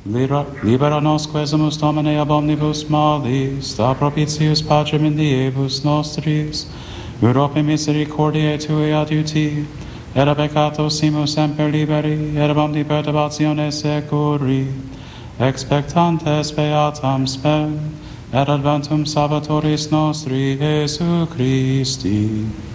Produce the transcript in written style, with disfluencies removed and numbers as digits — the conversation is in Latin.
Libera nos quesumus Domine ab omnibus malis, da propitius Patrem in diebus nostris, Europe misericordiae Tui adiuti, et a peccato simus semper liberi, et ab omni perturbatione securi, expectantes beatam spem, et adventum Salvatoris nostri, Jesu Christi.